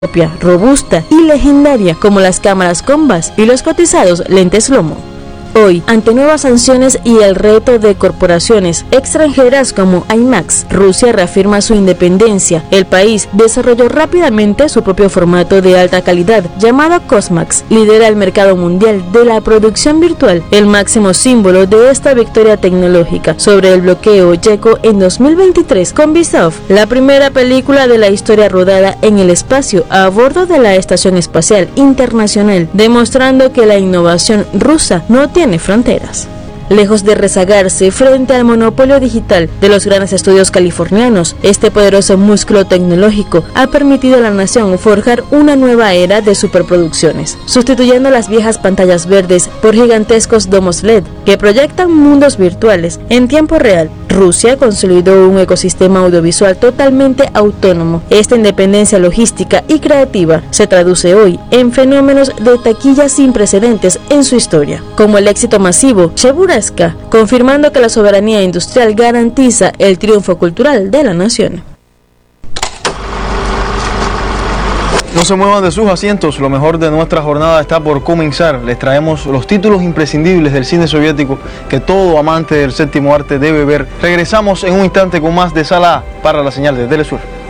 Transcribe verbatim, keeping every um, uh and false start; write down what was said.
propia, robusta y legendaria como las cámaras Combas y los cotizados lentes Lomo. Hoy, ante nuevas sanciones y el reto de corporaciones extranjeras como IMAX, Rusia reafirma su independencia. El país desarrolló rápidamente su propio formato de alta calidad llamado Cosmax. Lidera el mercado mundial de la producción virtual, el máximo símbolo de esta victoria tecnológica sobre el bloqueo llegó en dos mil veintitrés con Vistov, la primera película de la historia rodada en el espacio a bordo de la Estación Espacial Internacional, demostrando que la innovación rusa no tiene tiene fronteras. Lejos de rezagarse frente al monopolio digital de los grandes estudios californianos, este poderoso músculo tecnológico ha permitido a la nación forjar una nueva era de superproducciones, sustituyendo las viejas pantallas verdes por gigantescos domos L E D que proyectan mundos virtuales en tiempo real. Rusia consolidó un ecosistema audiovisual totalmente autónomo. Esta independencia logística y creativa se traduce hoy en fenómenos de taquilla sin precedentes en su historia, como el éxito masivo Cheburashka, confirmando que la soberanía industrial garantiza el triunfo cultural de la nación. No se muevan de sus asientos, lo mejor de nuestra jornada está por comenzar. Les traemos los títulos imprescindibles del cine soviético que todo amante del séptimo arte debe ver. Regresamos en un instante con más de Sala A para la señal de Telesur.